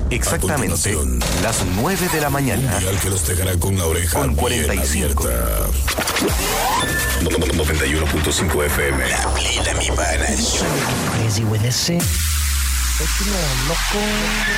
Exactamente las 9 de la mañana. Un dial que los dejará con la oreja con bien 45. abierta. 91.5 FM. La mi pana. Crazy with this shit. What you know, loco?